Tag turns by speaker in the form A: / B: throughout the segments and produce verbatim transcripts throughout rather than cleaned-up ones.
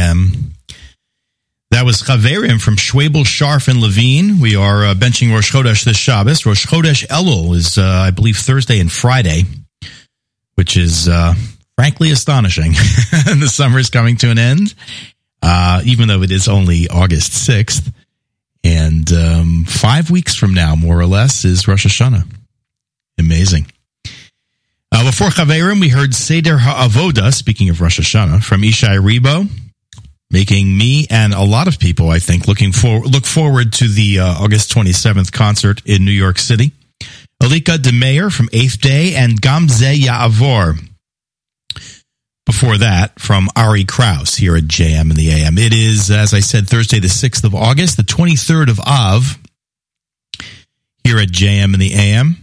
A: M. That was Chaverim from Schwabel, Scharf, and Levine. We are uh, benching Rosh Chodesh this Shabbos. Rosh Chodesh Elul is, uh, I believe, Thursday and Friday, which is uh, frankly astonishing. And the summer is coming to an end, uh, even though it is only August sixth. And um, five weeks from now, more or less, is Rosh Hashanah. Amazing. Uh, before Chaverim, we heard Seder HaAvoda, speaking of Rosh Hashanah, from Ishai Rebo, making me and a lot of people, I think, looking for look forward to the uh, August twenty-seventh concert in New York City. Alika de Meir from Eighth Day and Gamze Ya'avor. Before that, from Ari Kraus here at J M in the A M. It is, as I said, Thursday the sixth of August, the twenty-third of Av, here at J M in the A M.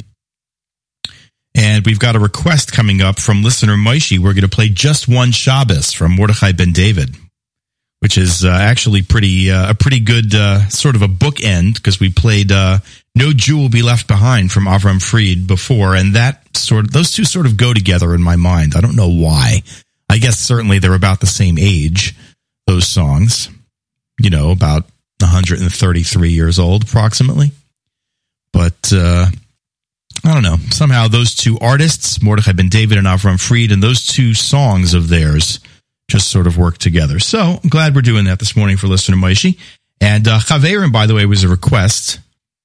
A: And we've got a request coming up from listener Maishi. We're going to play Just One Shabbos from Mordechai Ben David, which is uh, actually pretty uh, a pretty good uh, sort of a bookend, because we played uh, No Jew Will Be Left Behind from Avram Fried before, and that sort of, those two sort of go together in my mind. I don't know why. I guess certainly they're about the same age, those songs, you know, about one hundred thirty-three years old approximately. But uh, I don't know. Somehow those two artists, Mordechai Ben David and Avram Fried, and those two songs of theirs just sort of work together. So I'm glad we're doing that this morning for listener Maishi. And uh, Chaverim, by the way, was a request.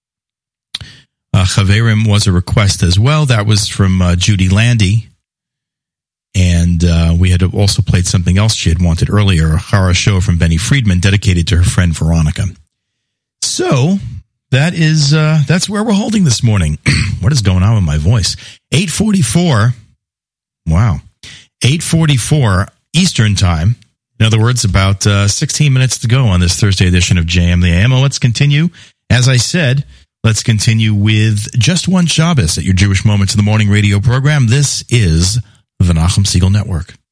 A: Uh, Chaverim was a request as well. That was from uh, Judy Landy. And uh, we had also played something else she had wanted earlier, a Chara show from Benny Friedman dedicated to her friend Veronica. So that is uh, that's where we're holding this morning. What is going on with my voice? eight forty-four. Wow. eight forty-four Eastern Time. In other words, about uh, sixteen minutes to go on this Thursday edition of J M the A M. Well, let's continue. As I said, let's continue with Just One Shabbos at your Jewish Moments in the Morning radio program. This is the Nachum Segal Network.